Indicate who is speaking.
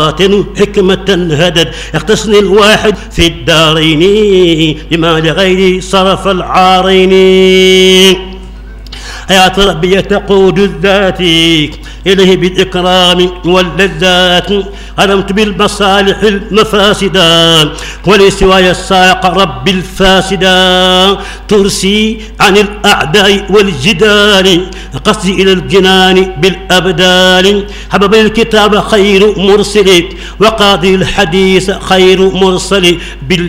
Speaker 1: حكمة هدد اختصني الواحد في الدارين بما لغيري صرف العارين. حياة ربي تقود الذات إليه بالإكرام واللذات. علمت بالمصالح المفاسدا ولسواي الساق رب الفاسدا. ترسي عن الأعداء والجدال قصدي إلى الجنان بالأبدال. حبب الكتاب خير مرسل وقاضي الحديث خير مرسل